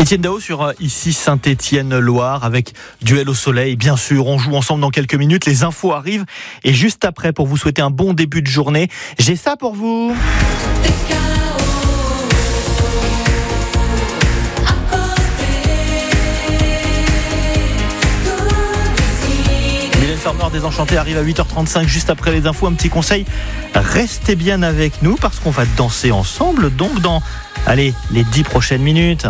Étienne Dao sur ici Saint-Étienne-Loire avec Duel au soleil. Bien sûr, on joue ensemble dans quelques minutes. Les infos arrivent. Et juste après, pour vous souhaiter un bon début de journée, j'ai ça pour vous. Farmer Désenchanté arrive à 8h35 juste après les infos. Un petit conseil, restez bien avec nous parce qu'on va danser ensemble donc dans les 10 prochaines minutes.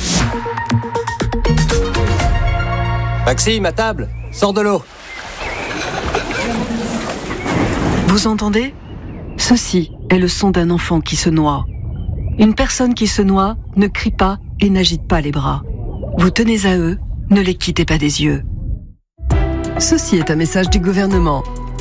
Maxime, à table, sors de l'eau. Vous entendez ? Ceci est le son d'un enfant qui se noie. Une personne qui se noie ne crie pas et n'agite pas les bras. Vous tenez à eux, ne les quittez pas des yeux. Ceci est un message du gouvernement.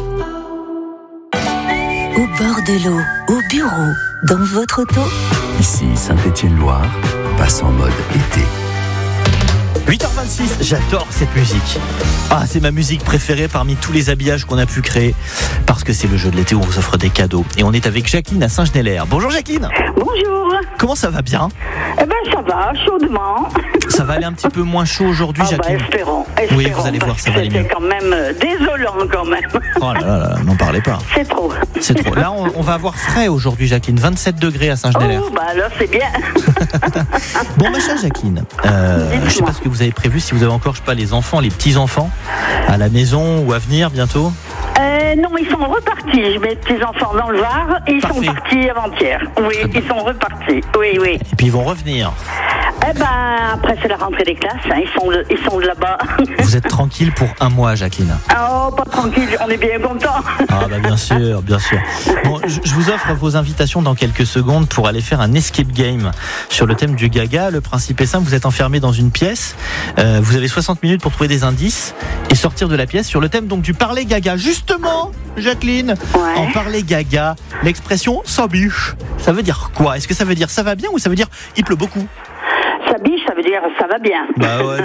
Au bord de l'eau, au bureau, dans votre auto. Ici Saint-Étienne-Loire, passe en mode été. 8h26, j'adore cette musique. C'est ma musique préférée parmi tous les habillages qu'on a pu créer. Parce que c'est le jeu de l'été où on vous offre des cadeaux. Et on est avec Jacqueline à Saint-Genélaire. Bonjour Jacqueline. Bonjour. Comment ça va bien ? Ça va, chaudement. Ça va aller un petit peu moins chaud aujourd'hui, Jacqueline. Espérons. Oui, vous allez voir, ça va aller mieux. C'était quand même désolant quand même. Oh là, n'en parlez pas. C'est trop. Là, on va avoir frais aujourd'hui, Jacqueline. 27 degrés à Saint-Genélaire. Alors c'est bien. Bon, ma chère Jacqueline, je sais pas ce que vous avez prévu, si vous avez encore, les enfants, les petits-enfants à la maison ou à venir bientôt. Non, ils sont repartis. Je mets les petits-enfants dans le Var et ils sont partis avant-hier. Oui, ils sont repartis. Oui. Et puis ils vont revenir. Après c'est la rentrée des classes, ils sont là-bas. Vous êtes tranquille pour un mois, Jacqueline? Pas tranquille, on est bien content. Bien sûr. Bon, je vous offre vos invitations dans quelques secondes pour aller faire un escape game sur le thème du gaga. Le principe est simple, vous êtes enfermé dans une pièce, vous avez 60 minutes pour trouver des indices et sortir de la pièce sur le thème donc du parler gaga. Justement, Jacqueline, en parler gaga, l'expression ça biche, ça veut dire quoi? Est-ce que ça veut dire ça va bien ou ça veut dire il pleut beaucoup? Ça biche, ça veut dire ça va bien. Ouais,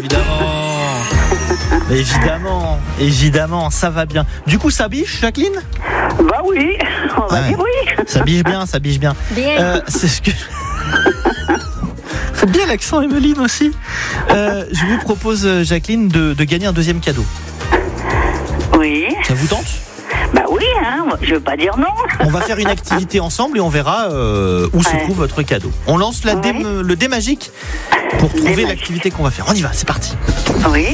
évidemment, ça va bien. Du coup, ça biche, Jacqueline? Oui, on va dire oui. Ça biche bien. C'est ce que... Faites bien l'accent, Emeline, aussi. Je vous propose, Jacqueline, de gagner un deuxième cadeau. Oui. Ça vous tente? Oui, je veux pas dire non. On va faire une activité ensemble et on verra où se trouve votre cadeau. On lance le dé magique pour trouver l'activité qu'on va faire. On y va, c'est parti. Oui.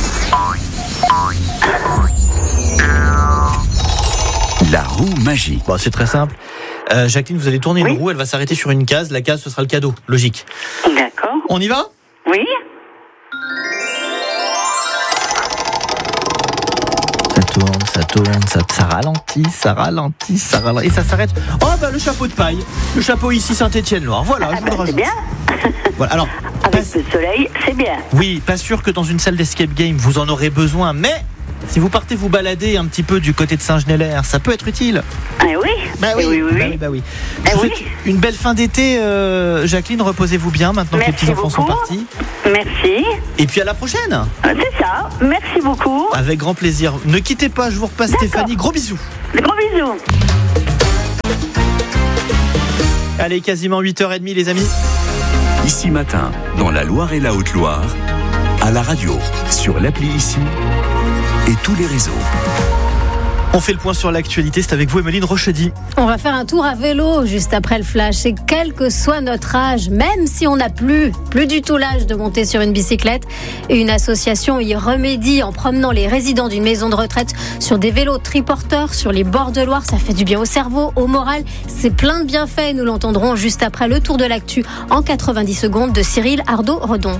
La roue magique. C'est très simple. Jacqueline, vous allez tourner une roue, elle va s'arrêter sur une case. La case, ce sera le cadeau, logique. D'accord. On y va? Oui. Ça tourne, ça ralentit, et ça s'arrête. Le chapeau de paille. Le chapeau ici Saint-Étienne-Loire. Voilà, je vous le rajoute. C'est bien. Voilà, alors, avec le soleil, c'est bien. Oui, pas sûr que dans une salle d'escape game, vous en aurez besoin, mais si vous partez vous balader un petit peu du côté de Saint-Genélaire, ça peut être utile. Oui. Oui. Je vous souhaite une belle fin d'été, Jacqueline. Reposez-vous bien maintenant que les petits-enfants sont partis. Merci. Et puis à la prochaine. C'est ça. Merci beaucoup. Avec grand plaisir. Ne quittez pas, je vous repasse Stéphanie. Gros bisous. Gros bisous. Allez, quasiment 8h30 les amis. Ici matin, dans la Loire et la Haute-Loire, à la radio, sur l'appli Ici et tous les réseaux. On fait le point sur l'actualité, c'est avec vous Emeline Rochedy. On va faire un tour à vélo juste après le flash et quel que soit notre âge, même si on n'a plus du tout l'âge de monter sur une bicyclette, une association y remédie en promenant les résidents d'une maison de retraite sur des vélos triporteurs sur les bords de Loire. Ça fait du bien au cerveau, au moral, c'est plein de bienfaits. Nous l'entendrons juste après le tour de l'actu en 90 secondes de Cyril Ardo-Redon.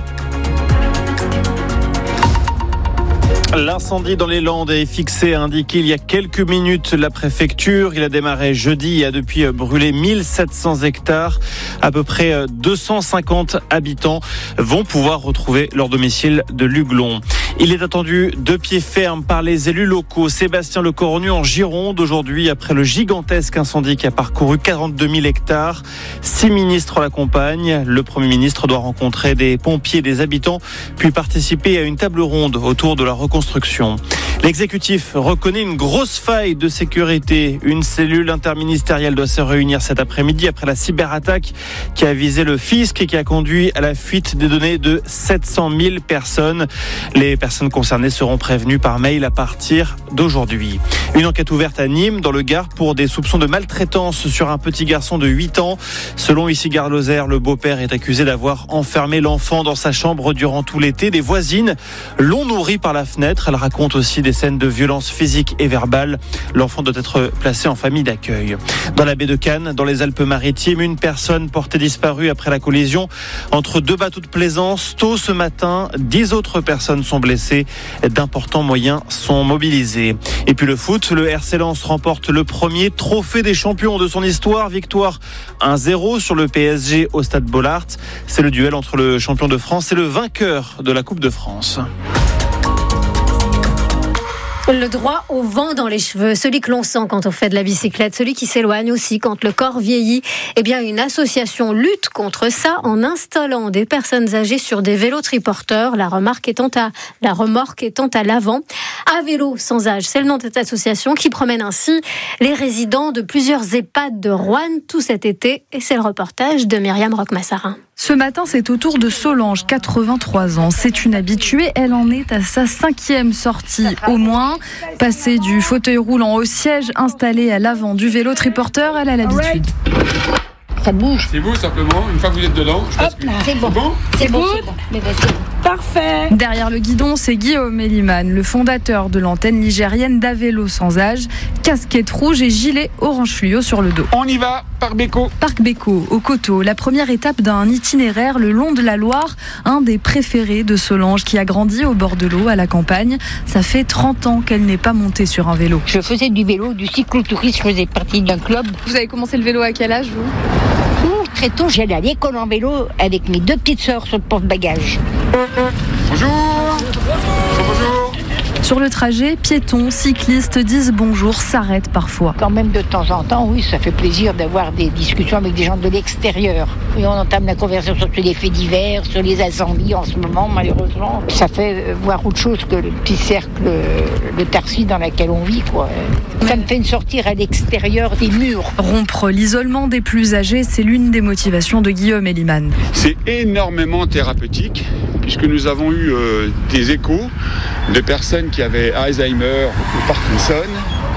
L'incendie dans les Landes est fixé, a indiqué il y a quelques minutes la préfecture. Il a démarré jeudi et a depuis brûlé 1700 hectares. À peu près 250 habitants vont pouvoir retrouver leur domicile de Luglon. Il est attendu de pied ferme par les élus locaux. Sébastien Lecornu en Gironde aujourd'hui après le gigantesque incendie qui a parcouru 42 000 hectares. 6 ministres l'accompagnent. Le Premier ministre doit rencontrer des pompiers, des habitants, puis participer à une table ronde autour de la reconstruction. L'exécutif reconnaît une grosse faille de sécurité. Une cellule interministérielle doit se réunir cet après-midi après la cyberattaque qui a visé le fisc et qui a conduit à la fuite des données de 700 000 personnes. Les personnes concernées seront prévenues par mail à partir d'aujourd'hui. Une enquête ouverte à Nîmes, dans le Gard, pour des soupçons de maltraitance sur un petit garçon de 8 ans. Selon ici Gare-Lozère, le beau-père est accusé d'avoir enfermé l'enfant dans sa chambre durant tout l'été. Des voisines l'ont nourri par la fenêtre. Elle raconte aussi des scènes de violence physique et verbale. L'enfant doit être placé en famille d'accueil. Dans la baie de Cannes, dans les Alpes-Maritimes, une personne portée disparue après la collision entre deux bateaux de plaisance. Tôt ce matin, 10 autres personnes sont blessées. D'importants moyens sont mobilisés. Et puis le foot, le RC Lens remporte le premier trophée des champions de son histoire. Victoire 1-0 sur le PSG au stade Bollaert. C'est le duel entre le champion de France et le vainqueur de la Coupe de France. Le droit au vent dans les cheveux, celui que l'on sent quand on fait de la bicyclette, celui qui s'éloigne aussi quand le corps vieillit. Eh bien, une association lutte contre ça en installant des personnes âgées sur des vélos triporteurs, la remorque étant à l'avant. À vélo sans âge, c'est le nom de cette association qui promène ainsi les résidents de plusieurs EHPAD de Roanne tout cet été. Et c'est le reportage de Myriam Roquemassarin. Ce matin, c'est au tour de Solange, 83 ans. C'est une habituée, elle en est à sa 5e sortie au moins. Passée du fauteuil roulant au siège installé à l'avant du vélo triporteur, elle a l'habitude. Ça bouge. C'est vous simplement, une fois que vous êtes dedans, je bascule. C'est bon. C'est bon. Mais vas-y. Parfait. Derrière le guidon, c'est Guillaume Eliman, le fondateur de l'antenne ligérienne d'Avélo sans âge. Casquette rouge et gilet orange fluo sur le dos. On y va, Parc Béco. Parc Béco, au Coteau, la première étape d'un itinéraire le long de la Loire, un des préférés de Solange qui a grandi au bord de l'eau à la campagne. Ça fait 30 ans qu'elle n'est pas montée sur un vélo. Je faisais du vélo, du cyclotourisme, je faisais partie d'un club. Vous avez commencé le vélo à quel âge, vous ? Très tôt, j'allais à l'école en vélo avec mes 2 petites sœurs sur le porte-bagages. Bonjour. Bonjour. Sur le trajet, piétons, cyclistes disent bonjour, s'arrêtent parfois. Quand même de temps en temps, oui, ça fait plaisir d'avoir des discussions avec des gens de l'extérieur. Et on entame la conversation sur les faits divers, sur les incendies en ce moment, malheureusement. Ça fait voir autre chose que le petit cercle de tarsi dans lequel on vit, quoi. Ça me fait sortir à l'extérieur des murs. Rompre l'isolement des plus âgés, c'est l'une des motivations de Guillaume Eliman. C'est énormément thérapeutique, puisque nous avons eu des échos de personnes qui avaient Alzheimer ou Parkinson.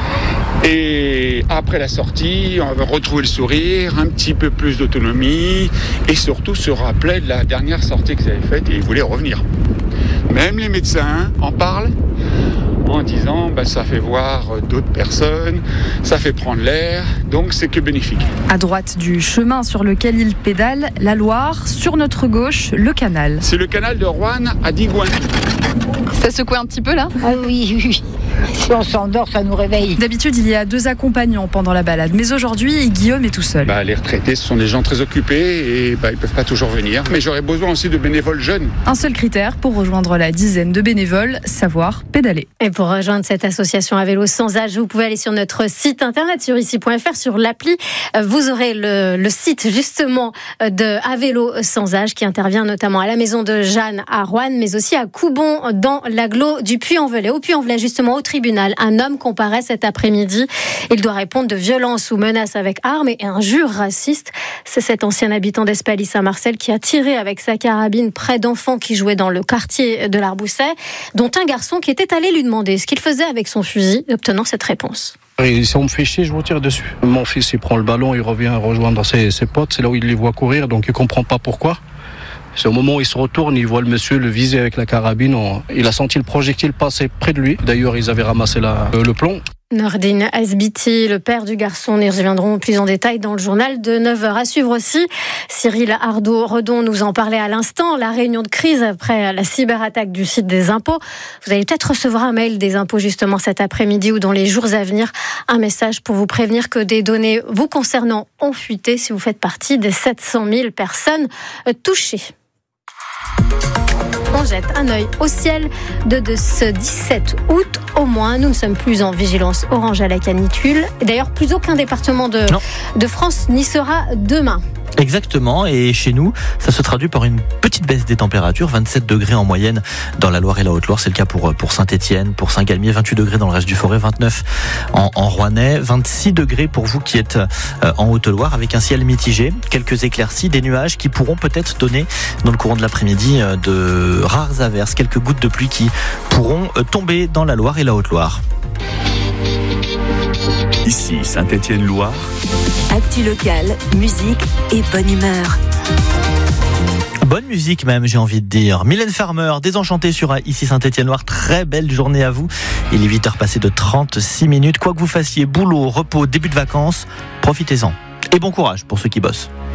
Et après la sortie, on va retrouver le sourire, un petit peu plus d'autonomie et surtout se rappeler de la dernière sortie qu'ils avaient faite et ils voulaient revenir. Même les médecins en parlent en disant ça fait voir d'autres personnes, ça fait prendre l'air, donc c'est que bénéfique. À droite du chemin sur lequel il pédale, la Loire, sur notre gauche, le canal. C'est le canal de Roanne à Digoin. Ça secoue un petit peu là ? Ah oui. Si on s'endort, ça nous réveille. D'habitude, il y a 2 accompagnants pendant la balade, mais aujourd'hui, Guillaume est tout seul. Les retraités, ce sont des gens très occupés et ils peuvent pas toujours venir. Mais j'aurais besoin aussi de bénévoles jeunes. Un seul critère pour rejoindre la dizaine de bénévoles, savoir pédaler. Et pour rejoindre cette association à vélo sans âge, vous pouvez aller sur notre site internet sur ici.fr, sur l'appli. Vous aurez le site justement de à vélo sans âge qui intervient notamment à la maison de Jeanne à Roanne, mais aussi à Coubon dans l'agglo du Puy-en-Velay. Au Puy-en-Velay, justement, au tribunal, un homme comparaît cet après-midi. Il doit répondre de violences ou menaces avec armes et injures racistes. C'est cet ancien habitant d'Espaly-Saint-Marcel qui a tiré avec sa carabine près d'enfants qui jouaient dans le quartier de l'Arbousset, dont un garçon qui était allé lui demander ce qu'il faisait avec son fusil, obtenant cette réponse. Et si on me fait chier, je vous tire dessus. Mon fils, il prend le ballon, il revient rejoindre ses potes. C'est là où il les voit courir, donc il comprend pas pourquoi. C'est au moment où il se retourne, il voit le monsieur le viser avec la carabine. Il a senti le projectile passer près de lui. D'ailleurs, ils avaient ramassé le plomb. Nordine Asbiti, le père du garçon, nous y reviendrons plus en détail dans le journal de 9h. À suivre aussi, Cyril Ardo-Redon nous en parlait à l'instant, la réunion de crise après la cyberattaque du site des impôts. Vous allez peut-être recevoir un mail des impôts justement cet après-midi ou dans les jours à venir, un message pour vous prévenir que des données vous concernant ont fuité si vous faites partie des 700 000 personnes touchées. on jette un œil au ciel de ce 17 août au moins. Nous ne sommes plus en vigilance orange à la canicule. D'ailleurs, plus aucun département de France n'y sera demain. Exactement, et chez nous, ça se traduit par une petite baisse des températures, 27 degrés en moyenne dans la Loire et la Haute-Loire, c'est le cas pour Saint-Étienne, pour Saint-Galmier, 28 degrés dans le reste du Forêt, 29 en Rouennais, 26 degrés pour vous qui êtes en Haute-Loire, avec un ciel mitigé, quelques éclaircies, des nuages qui pourront peut-être donner dans le courant de l'après-midi de rares averses, quelques gouttes de pluie qui pourront tomber dans la Loire et la Haute-Loire. Ici Saint-Étienne-Loire. Actu locale, musique et bonne humeur. Bonne musique même, j'ai envie de dire. Mylène Farmer, Désenchantée sur Ici Saint-Étienne-Loire. Très belle journée à vous. Il est 8h passé de 36 minutes. Quoi que vous fassiez, boulot, repos, début de vacances, profitez-en. Et bon courage pour ceux qui bossent.